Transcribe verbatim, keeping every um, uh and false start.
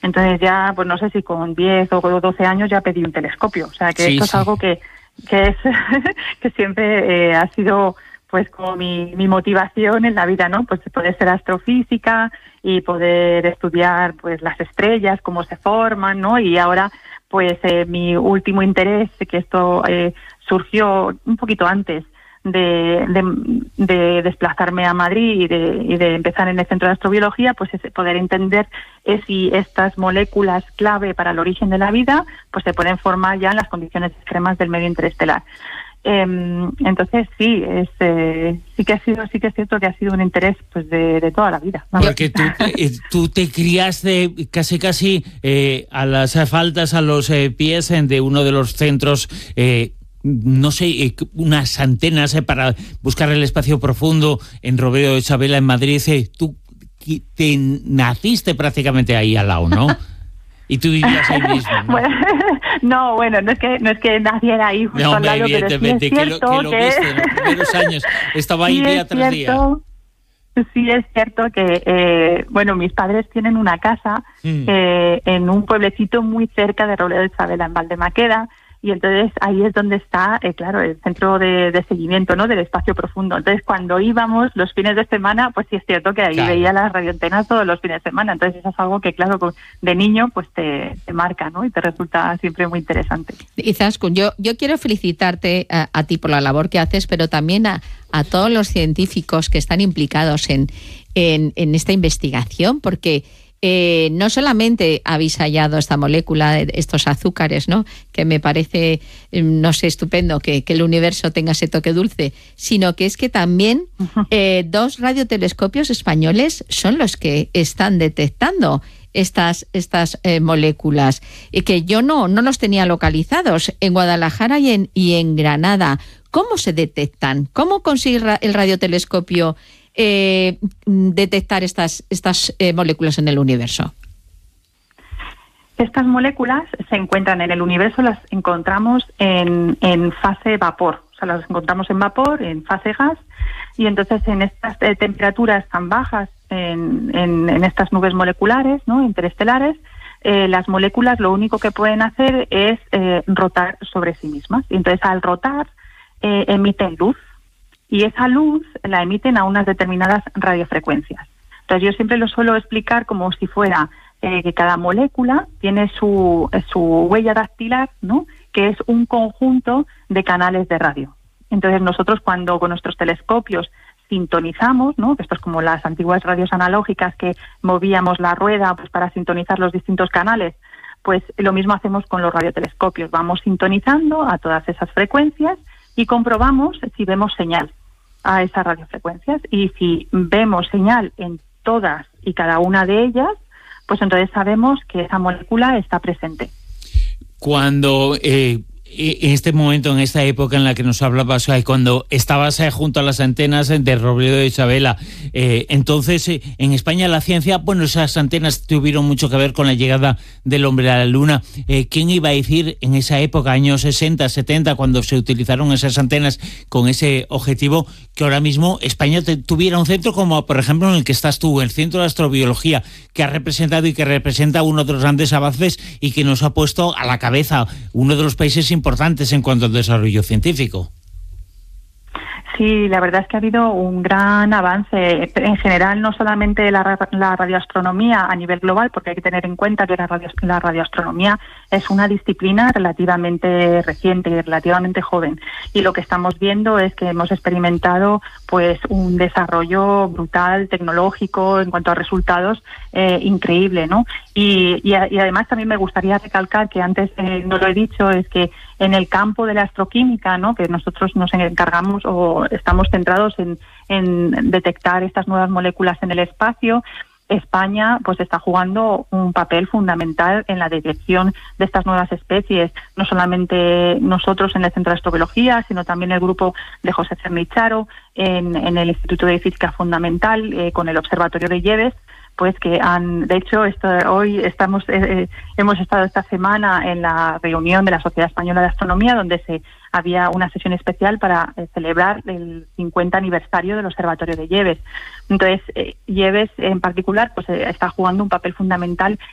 Entonces ya, pues no sé si con diez o doce años ya pedí un telescopio. O sea, que sí, esto sí. es algo que, que, es, que siempre eh, ha sido pues como mi, mi motivación en la vida, ¿no? Pues poder ser astrofísica y poder estudiar pues las estrellas, cómo se forman, ¿no? Y ahora pues eh, mi último interés, que esto eh, surgió un poquito antes de, de, de desplazarme a Madrid y de, y de empezar en el Centro de Astrobiología, pues es poder entender es si estas moléculas clave para el origen de la vida pues se pueden formar ya en las condiciones extremas del medio interestelar. Eh, entonces sí, es, eh, sí que ha sido, sí que es cierto que ha sido un interés pues de, de toda la vida. Vamos. Porque tú, eh, tú te criaste casi casi eh, a las faldas, a los eh, pies de uno de los centros, eh, no sé, eh, unas antenas eh, para buscar el espacio profundo en Robledo de Chabela, en Madrid. Eh, tú te naciste prácticamente ahí al lado, ¿no? Y tú vivías ahí mismo, ¿no? Bueno, no, bueno, no es que no es que naciera ahí justo no, al lado, pero sí es que lo, que lo que... viste en los primeros años, estaba ahí sí día tras cierto, día. Sí es cierto que, eh, bueno, mis padres tienen una casa mm. eh, en un pueblecito muy cerca de Robledo de Chabela, en Valdemaqueda, y entonces ahí es donde está, eh, claro, el centro de, de seguimiento, ¿no?, del espacio profundo. Entonces cuando íbamos los fines de semana, pues sí es cierto que ahí claro. veía las radioantenas todos los fines de semana. Entonces eso es algo que, claro, de niño pues te, te marca, ¿no?, y te resulta siempre muy interesante. Izaskun, yo, yo quiero felicitarte a, a ti por la labor que haces, pero también a, a todos los científicos que están implicados en, en, en esta investigación, porque Eh, no solamente habéis hallado esta molécula, estos azúcares, ¿no?, que me parece, no sé, estupendo que, que el universo tenga ese toque dulce, sino que es que también eh, dos radiotelescopios españoles son los que están detectando estas, estas eh, moléculas, y que yo no, no los tenía localizados en Guadalajara y en, y en Granada. ¿Cómo se detectan? ¿Cómo consigue el radiotelescopio Eh, detectar estas, estas eh, moléculas en el universo? Estas moléculas se encuentran en el universo, las encontramos en, en fase vapor, o sea, las encontramos en vapor, en fase gas, y entonces en estas eh, temperaturas tan bajas, en, en, en estas nubes moleculares, ¿no?, interestelares, eh, las moléculas lo único que pueden hacer es eh, rotar sobre sí mismas, y entonces al rotar eh, emiten luz. Y esa luz la emiten a unas determinadas radiofrecuencias. Entonces yo siempre lo suelo explicar como si fuera eh, que cada molécula tiene su, su huella dactilar, ¿no?, que es un conjunto de canales de radio. Entonces nosotros cuando con nuestros telescopios sintonizamos, ¿no?, que esto es como las antiguas radios analógicas que movíamos la rueda pues para sintonizar los distintos canales, pues lo mismo hacemos con los radiotelescopios. Vamos sintonizando a todas esas frecuencias y comprobamos si vemos señal a esas radiofrecuencias, y si vemos señal en todas y cada una de ellas, pues entonces sabemos que esa molécula está presente. Cuando eh, en este momento, en esta época en la que nos hablabas, cuando estabas eh, junto a las antenas de Robledo de Chabela, eh, entonces eh, en España la ciencia, bueno, esas antenas tuvieron mucho que ver con la llegada del hombre a la luna. Eh, ¿Quién iba a decir en esa época, años sesenta, setenta, cuando se utilizaron esas antenas con ese objetivo, que ahora mismo España te, tuviera un centro como, por ejemplo, en el que estás tú, el Centro de Astrobiología, que ha representado y que representa uno de los grandes avances y que nos ha puesto a la cabeza uno de los países importantes en cuanto al desarrollo científico? Sí, la verdad es que ha habido un gran avance en general, no solamente la, la radioastronomía a nivel global, porque hay que tener en cuenta que la, radio, la radioastronomía es una disciplina relativamente reciente, relativamente joven, y lo que estamos viendo es que hemos experimentado pues un desarrollo brutal tecnológico en cuanto a resultados eh, increíble, ¿no? Y, y, y además también me gustaría recalcar que antes eh, no lo he dicho, es que en el campo de la astroquímica, ¿no?, que nosotros nos encargamos o estamos centrados en, en detectar estas nuevas moléculas en el espacio, España pues está jugando un papel fundamental en la detección de estas nuevas especies, no solamente nosotros en el Centro de Astrobiología, sino también el grupo de José Cernicharo en, en el Instituto de Física Fundamental, eh, con el Observatorio de Lleves, pues que han, de hecho, esto, hoy estamos, eh, hemos estado esta semana en la reunión de la Sociedad Española de Astronomía, donde se había una sesión especial para eh, celebrar el cincuenta aniversario del Observatorio de Lleves. Entonces, eh, Lleves en particular, pues eh, está jugando un papel fundamental